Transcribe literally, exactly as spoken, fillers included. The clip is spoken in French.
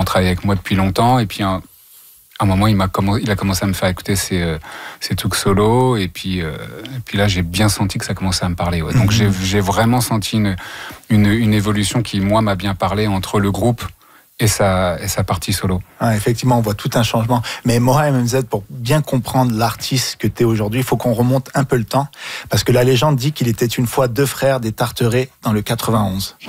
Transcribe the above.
travaillé avec moi depuis longtemps. Et puis, un, à un moment, il, m'a commencé, il a commencé à me faire écouter ses, euh, ses trucs solo. Et puis, euh, et puis là, j'ai bien senti que ça commençait à me parler. Ouais. Donc, mm-hmm. j'ai, j'ai vraiment senti une, une, une évolution qui, moi, m'a bien parlé entre le groupe et sa, et sa partie solo. Ouais, effectivement, on voit tout un changement. Mais Moha M M Z, pour bien comprendre l'artiste que tu es aujourd'hui, il faut qu'on remonte un peu le temps. Parce que la légende dit qu'il était une fois deux frères des Tarterets dans le quatre-vingt-onze.